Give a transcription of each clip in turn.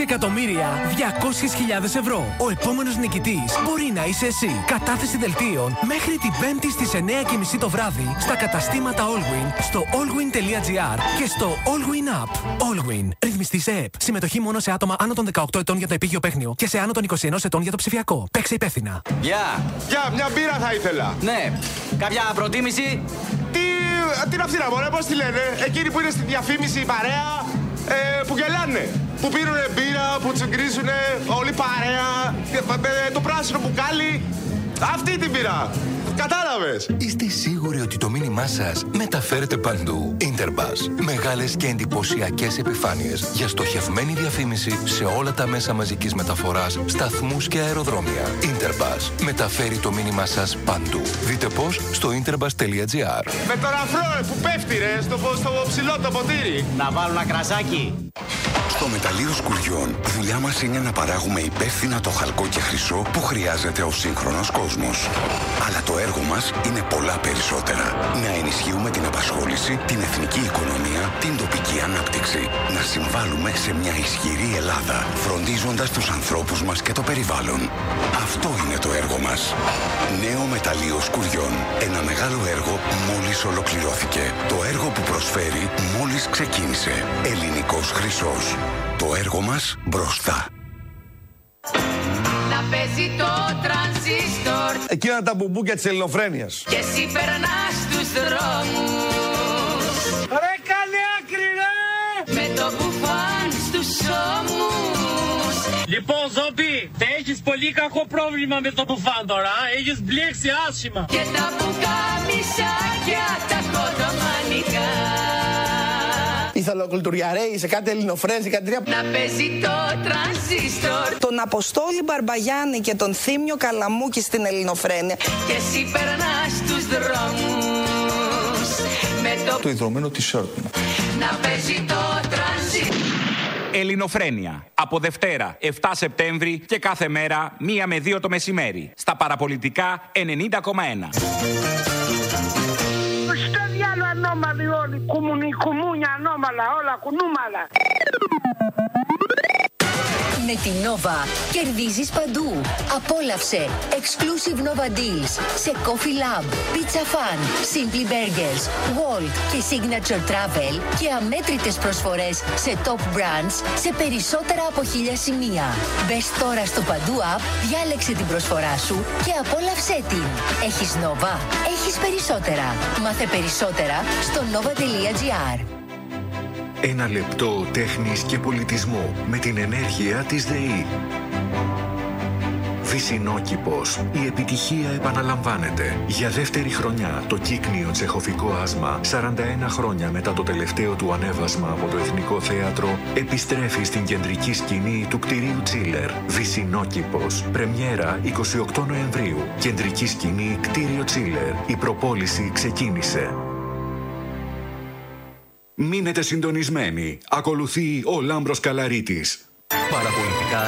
Εκατομμύρια, 200.000 ευρώ. Ο επόμενος νικητής μπορεί να είσαι εσύ. Κατάθεση δελτίων μέχρι την 5η στις 9:30 το βράδυ στα καταστήματα Allwyn, στο allwyn.gr και στο Allwyn App. Allwyn. Ρυθμιστή σε ΕΠ. Συμμετοχή μόνο σε άτομα άνω των 18 ετών για το επίγειο παίχνιο και σε άνω των 21 ετών για το ψηφιακό. Παίξε υπεύθυνα. Γεια! Μια μπύρα θα ήθελα. Ναι. Κάποια προτίμηση? Τι να φτύνα, μωρέ, πώς τη λένε. Εκείνοι που είναι στη διαφήμιση η παρέα, που γελάνε. Που πίνουνε μπύρα, που τσιγκρίζουνε, όλη παρέα. Το πράσινο μπουκάλι. Αυτή την πήρα. Κατάλαβες. Είστε σίγουροι ότι το μήνυμά σας μεταφέρεται παντού? Interbus. Μεγάλες και εντυπωσιακές επιφάνειες για στοχευμένη διαφήμιση σε όλα τα μέσα μαζικής μεταφοράς, σταθμούς και αεροδρόμια. Interbus. Μεταφέρει το μήνυμά σας παντού. Δείτε πώς στο interbus.gr. Με τον αφρό που πέφτει ρε, στο ψηλό το ποτήρι. Να βάλω ένα κρασάκι. Στο μεταλλείο Σκουριών, δουλειά μας είναι να παράγουμε υπεύθυνα το χαλκό και χρυσό που χρειάζεται ο σύγχρονος κόσμος. Αλλά το έργο μας είναι πολλά περισσότερα. Να ενισχύουμε την απασχόληση, την εθνική οικονομία, την τοπική ανάπτυξη. Να συμβάλλουμε σε μια ισχυρή Ελλάδα, φροντίζοντας τους ανθρώπους μας και το περιβάλλον. Αυτό είναι το έργο μας. Νέο μεταλλείο Σκουριών. Ένα μεγάλο έργο μόλις ολοκληρώθηκε. Το έργο που προσφέρει μόλις ξεκίνησε. Ελληνικός χρυσός. Το έργο μας μπροστά. Να παίζει το τρανζίστορ. Εκείνα τα μπουμπούκια της ελληνοφρένειας. Και εσύ περνάς τους δρόμους. Ρε καλή άκρη ρε! Με το μπουφάν στους ώμους. Λοιπόν Ζόμπι, έχεις πολύ κακό πρόβλημα με το μπουφάν τώρα. Έχεις μπλέξει άσχημα. Και τα μπουκάμισάκια τα κοντομανικά. Ηθαλοκλητουριαρέοι σε κάτι ελληνοφρένες, κάτι τρία. Να παίζει το τρανζίστορ. Τον Αποστόλη Μπαρμπαγιάννη και τον Θήμιο Καλαμούκη στην ελληνοφρένεια. Και εσύ περνάς τους δρόμους. Με το ιδρωμένο t-shirt μου. Να παίζει το τρανζίστορ. Ελληνοφρένεια. Από Δευτέρα 7 Σεπτέμβρη και κάθε μέρα 1 με 2 το μεσημέρι. Στα παραπολιτικά 90,1. Άλλο ανώμαλοι όλοι, κουμούνια ανώμαλα, όλα κουνούμαλα. Με τη Nova κερδίζεις παντού. Απόλαυσε Exclusive Nova Deals σε Coffee Lab, Pizza Fun, Simply Burgers, Walt και Signature Travel και αμέτρητες προσφορές σε top brands σε περισσότερα από 1000 σημεία. Μπες τώρα στο Παντού App, διάλεξε την προσφορά σου και απόλαυσέ την. Έχεις Nova, έχεις περισσότερα. Μάθε περισσότερα στο nova.gr. Ένα λεπτό τέχνης και πολιτισμού με την ενέργεια της ΔΕΗ. Βυσσινόκηπος. Η επιτυχία επαναλαμβάνεται. Για δεύτερη χρονιά το κύκνιο τσεχοφικό άσμα, 41 χρόνια μετά το τελευταίο του ανέβασμα από το Εθνικό Θέατρο, επιστρέφει στην κεντρική σκηνή του κτηρίου Τσίλερ. Βυσσινόκηπος. Πρεμιέρα 28 Νοεμβρίου. Κεντρική σκηνή κτίριο Τσίλερ. Η προπόληση ξεκίνησε. Μείνετε συντονισμένοι. Ακολουθεί ο Λάμπρος Καλαρίτης. Παραπολιτικά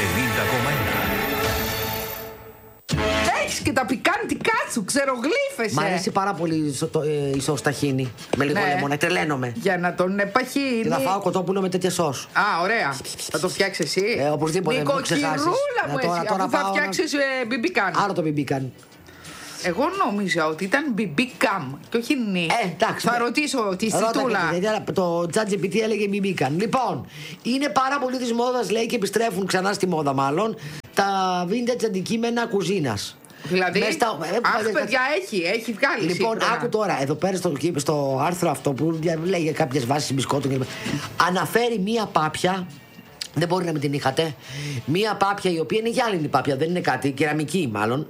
90,1. Έχεις και τα πικάντικά σου, ξερογλύφεσαι. Μ' αρέσει πάρα πολύ η σως ταχίνι. Με λίγο λεμόνι, τρελαίνομαι. Για να τον παχύνει. Θα φάω κοτόπουλο με τέτοια σως. Α, ωραία. Θα το φτιάξεις εσύ. Οπωσδήποτε. Νοικοκυρούλα μου εσύ. Αφού θα φτιάξεις μπιμπικάν. Άλλο το μπιμπικάν. Εγώ νόμιζα ότι ήταν BB Cam και όχι νη. Εντάξει. Θα ρωτήσω τη Σιτούλα. Το ChatGPT έλεγε BB Cam. Λοιπόν, είναι πάρα πολύ της μόδας, λέει, και επιστρέφουν ξανά στη μόδα μάλλον τα vintage αντικείμενα κουζίνας. Δηλαδή, παιδιά, έχει βγάλει. Λοιπόν, άκου τώρα, εδώ πέρα στο άρθρο αυτό που λέει για κάποιες βάσεις μπισκότων, αναφέρει μία πάπια. Δεν μπορεί να μην την είχατε. Μία πάπια η οποία είναι γυάλινη πάπια, δεν είναι κάτι, κεραμική μάλλον.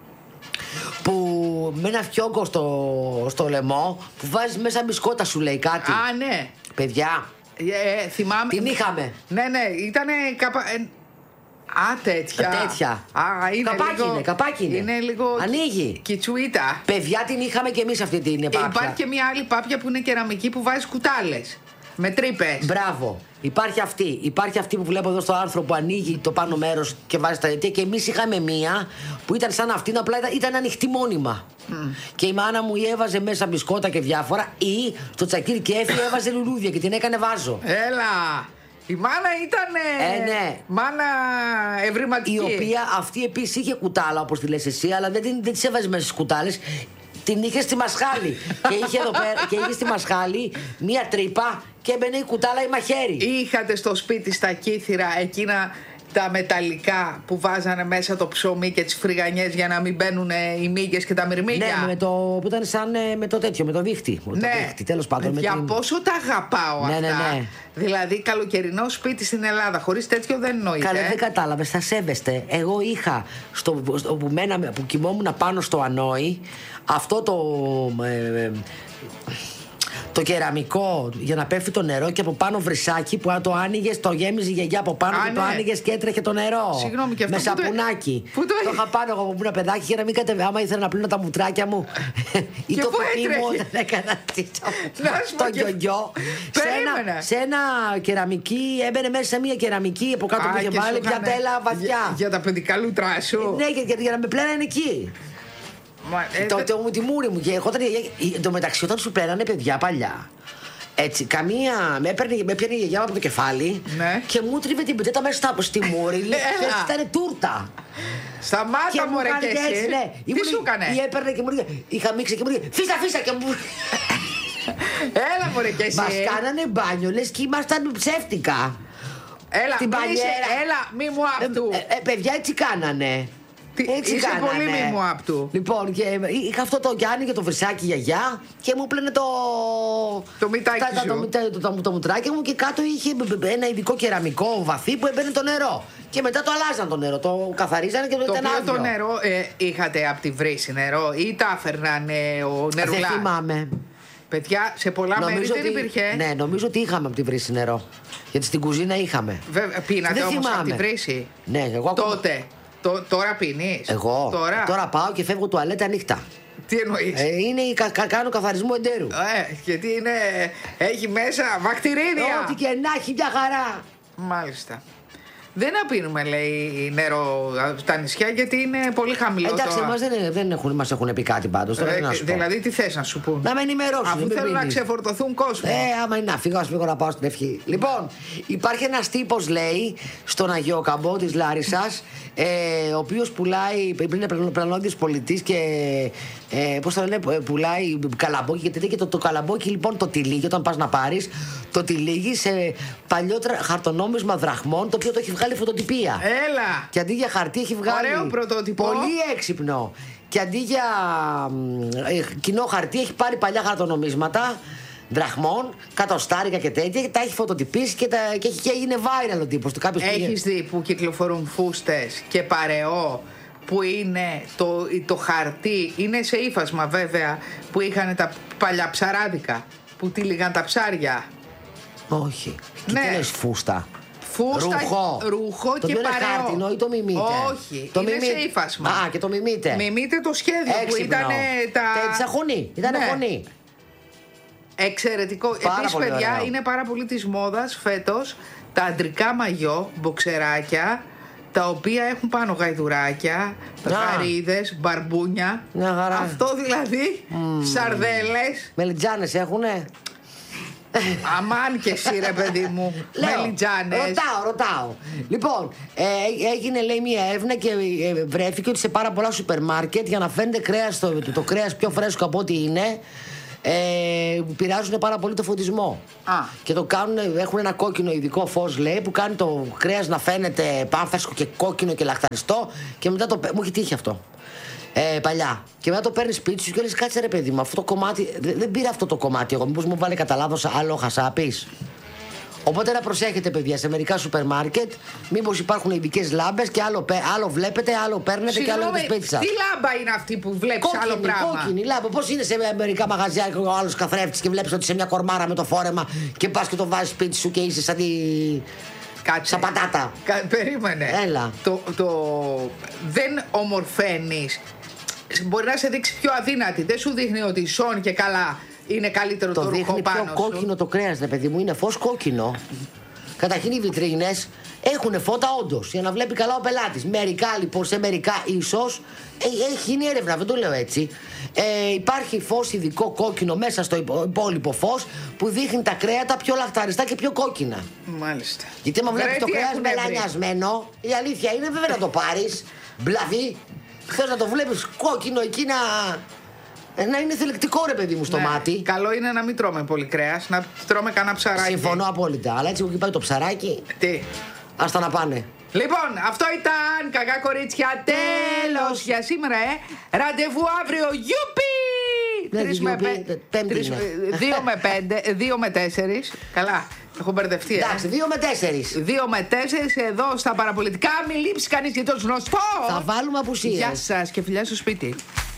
Που με ένα φιόγκο στο λαιμό που βάζεις μέσα μπισκότα, σου λέει κάτι. Α, ναι. Παιδιά, θυμάμαι. Την είχαμε. Ναι, ήτανε τέτοια. Καπάκι είναι. Είναι λίγο. Ανοίγει. Κιτσουίτα. Παιδιά, την είχαμε και εμείς αυτή την πάπια. Υπάρχει και μια άλλη πάπια που είναι κεραμική που βάζεις κουτάλες. Με τρύπες. Μπράβο. Υπάρχει αυτή που βλέπω εδώ στο άρθρο που ανοίγει το πάνω μέρος και βάζει τα αιτία. Και εμείς είχαμε μία που ήταν σαν αυτήν, απλά ήταν ανοιχτή μόνιμα. Και η μάνα μου έβαζε μέσα μπισκότα και διάφορα, ή στο τσακίρι και έφυγε έβαζε λουλούδια και την έκανε βάζο. Έλα! Η μάνα ήταν. Ναι. Μάνα ευρηματική. Η οποία αυτή επίσης είχε κουτάλα, όπως τη λες εσύ, αλλά δεν της έβαζε μέσα στις κουτάλες. Την είχε στη μασχάλη. Και είχε εδώ πέρα, και είχε στη μασχάλη μία τρύπα και έμπαινε η κουτάλα η μαχαίρι. Είχατε στο σπίτι στα κύθυρα εκείνα τα μεταλλικά που βάζανε μέσα το ψωμί και τις φρυγανιές για να μην μπαίνουν οι μύγες και τα μυρμήγκια? Ναι, με το, που ήταν σαν με το τέτοιο, με το δίχτυ. Ναι. Το δίχτυ, τέλος πάντων. Για πόσο τα αγαπάω αυτά. Ναι. Δηλαδή καλοκαιρινό σπίτι στην Ελλάδα χωρίς τέτοιο δεν εννοείται. Καλά, δεν κατάλαβες, θα σέβεστε. Εγώ είχα που κοιμόμουν πάνω στο Ανόη αυτό το κεραμικό για να πέφτει το νερό και από πάνω βρυσάκι που αν το άνοιγες, το γέμιζε η γιαγιά από πάνω και το άνοιγες και έτρεχε το νερό. Συγγνώμη, και αυτό με σαπουνάκι. Το είχα πάνω εγώ που ήμουν παιδάκι για να μην κατεβαίνω. Άμα ήθελα να πλύνω τα μουτράκια μου ή το παιδί μου όταν έκανα το γιογιό. Σε ένα κεραμική, έμπαινε μέσα σε μια κεραμική από κάτω που είχε βάλει πια τέλα βαθιά. Για τα παιδικά λούτρά σου. Ναι, για να με πλένανε εκεί. Τη μούρη μου και εγώ το μεταξύ όταν σου πλένανε παιδιά παλιά, έτσι, με έπαιρνε η γιαγιά μου από το κεφάλι και μου τρίβε την πιτέτα μέσα στη μούρη. Ήταν τούρτα. Σταμάτα μωρέ και εσύ. Τι σου έκανε? Ή έπαιρνε και μου έλεγε, είχα μίξει και μου έλεγε φύσα και μου... Έλα μωρέ και εσύ. Μας κάνανε μπάνιο λες και ήμασταν ψεύτικα. Έλα μη μου αυτού. Παιδιά έτσι κάνανε. Έτσι είσαι κάνανε. Πολύ μη μου απ' του. Λοιπόν, και είχα αυτό το Γιάννη και το βρυσάκι γιαγιά και μου πλένε το μητάκι σου. Το μουτράκι μου και κάτω είχε ένα ειδικό κεραμικό βαθύ που έμπαινε το νερό. Και μετά το αλλάζαν το νερό, το καθαρίζανε και το ήταν άδειο. Το νερό είχατε από τη βρύση νερό ή τα έφερνανε ο νερουλάς? Δεν θυμάμαι. Παιδιά, σε πολλά μέρη δεν υπήρχε. Ναι, νομίζω ότι είχαμε από τη βρύση νερό. Γιατί στην κουζίνα είχαμε. Πίνατε όμως από τη βρύση? Ναι, εγώ τότε. Τώρα πίνεις? Εγώ τώρα πάω και φεύγω τουαλέτα νύχτα. Τι εννοείς? Κάνω καθαρισμό εντέρου. Γιατί έχει μέσα βακτηρίδια. Ό,τι και να έχει, μια χαρά. Μάλιστα. Δεν απίνουμε, λέει, νερό από τα νησιά γιατί είναι πολύ χαμηλό. Εντάξει, εμάς μας έχουν πει κάτι πάντως. Δηλαδή, τι θες να σου πούν? Να με ενημερώσουν. Αφού θέλουν να ξεφορτωθούν κόσμο. Άμα είναι να φύγω να πάω στην ευχή. Λοιπόν, υπάρχει ένας τύπος, λέει, στον Αγιόκαμπο της Λάρισσας, ο οποίος πουλάει, είναι πλανόδιος πολιτής και πώς το λένε, πουλάει καλαμπόκι και το καλαμπόκι, λοιπόν, το τυλίγει όταν πας να πάρεις, το τυλίγει σε παλιό χαρτονόμισμα δραχμών, το οποίο το έχει βγάλει φωτοτυπία. Έλα! Και αντί για χαρτί έχει βγάλει. Ωραίο πρωτότυπο. Πολύ έξυπνο. Και αντί για κοινό χαρτί έχει πάρει παλιά χαρτονομίσματα δραχμών, κατοστάρικα και τέτοια, και τα έχει φωτοτυπήσει και έγινε viral ο τύπος του. Έχεις δει που κυκλοφορούν φούστες και παρεό που είναι το χαρτί, είναι σε ύφασμα βέβαια, που είχαν τα παλιά ψαράδικα που τύλιγαν τα ψάρια? Όχι. Και τι λες φούστα? Ρούχο το και παρεό. Χάρτινο ή το μιμείτε? Όχι, είναι σε ύφασμα. Και το μιμείτε. Μιμείτε το σχέδιο που ήταν τα... Τσαχονί, ήταν χωνί. Εξαιρετικό. Επίσης, παιδιά, ωραίο. είναι πάρα πολύ της μόδας φέτος τα αντρικά μαγιό, μποξεράκια, τα οποία έχουν πάνω γαϊδουράκια, γαρίδες, μπαρμπούνια. Αυτό δηλαδή, σαρδέλες. Μελιτζάνες έχουνε? Αμάν και εσύ ρε παιδί μου. Μελιτζάνες. Ρωτάω. Λοιπόν, έγινε, λέει, μια έρευνα και βρέθηκε ότι σε πάρα πολλά σούπερ μάρκετ, για να φαίνεται κρέας, το κρέας πιο φρέσκο από ό,τι είναι, πειράζουν πάρα πολύ το φωτισμό. Και το κάνουν, έχουν ένα κόκκινο ειδικό φως, λέει, που κάνει το κρέας να φαίνεται πάμφρεσκο και κόκκινο και λαχταριστό. Και μετά μου έχει τύχει αυτό. Παλιά. Και μετά το παίρνει σπίτι σου και λες, κάτσε ρε παιδί μου, αυτό το κομμάτι. Δεν πήρα αυτό το κομμάτι εγώ. Μήπως μου βάλει κατά λάθος άλλο χασάπης? Οπότε να προσέχετε, παιδιά, σε μερικά σούπερ μάρκετ, μήπως υπάρχουν ειδικές λάμπες και άλλο βλέπετε, άλλο παίρνετε και άλλο είναι το σπίτι σας. Τι λάμπα είναι αυτή που βλέπεις άλλο πράγμα? Κόκκινη λάμπα. Πώς είναι σε μερικά μαγαζιά και ο άλλος καθρέφτης και βλέπεις ότι σε μια κορμάρα με το φόρεμα και πας και το βάζεις σπίτι σου και είσαι σαν τη. Σαν πατάτα. Περίμενε. Έλα. Δεν ομορφαίνεις. Μπορεί να σε δείξει πιο αδύνατη. Δεν σου δείχνει ότι σών και καλά είναι καλύτερο το ρούχο πάνω σου. Το δείχνει πιο κόκκινο το κρέας, ρε παιδί μου. Είναι φως κόκκινο. Καταρχήν οι βιτρίνες έχουν φώτα όντως, για να βλέπει καλά ο πελάτης. Μερικά λοιπόν, σε μερικά ίσως, έχει γίνει έρευνα, δεν το λέω έτσι. Υπάρχει φως ειδικό κόκκινο μέσα στο υπόλοιπο φως που δείχνει τα κρέατα πιο λαχταριστά και πιο κόκκινα. Μάλιστα. Γιατί άμα βλέπεις το κρέας μελανιασμένο, η αλήθεια είναι βέβαια να το πάρεις, μπλαβή, θες να το βλέπεις κόκκινο εκεί να είναι θελεκτικό ρε παιδί μου στο μάτι. Καλό είναι να μην τρώμε πολύ κρέας, να τρώμε κανένα ψαράκι. Συμφωνώ απόλυτα, αλλά έτσι που πάει το ψαράκι. Τι. Άστα να πάνε. Λοιπόν, αυτό ήταν κακά κορίτσια. Τέλος για σήμερα, Ραντεβού αύριο. Γιουπι! 2 με 4. Καλά, έχω μπερδευτεί. Εντάξει, 2 με 4. 2 με 4 εδώ στα παραπολιτικά. Μην λείψει κανείς γιατί το γνωστό. Θα βάλουμε απουσίες. Γεια σας και φιλιά στο σπίτι.